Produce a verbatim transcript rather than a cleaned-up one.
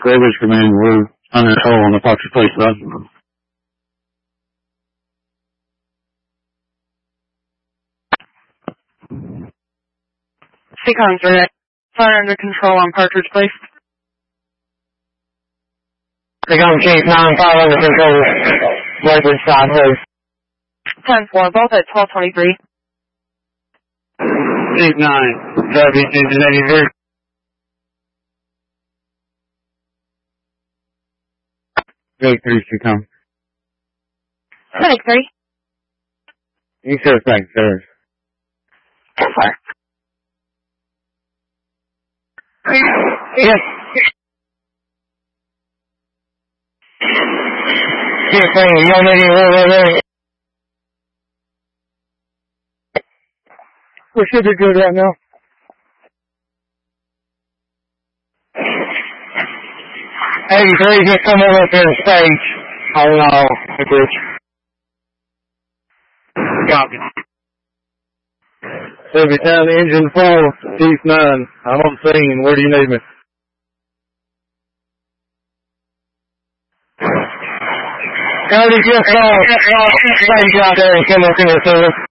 Gravage Command, we're under control on the Partridge Place side. Seacon three, fire under control on Partridge Place. Seacon Chief nine five under control, northwest side, please. ten four, both at twelve twenty-three. Chief nine, Southeast Engine eighty-three. Take three should come. Clinic three. You should have back there. ten four. Yes. Yes, thank you. Y'all making roll right there. We should be good right now. eighty-three, just come over up here and stage. Hold on, the bridge. Copy. Every time engine four, Chief nine. I'm on scene. Where do you need me? Cody, just call stage out there and come up here, sir.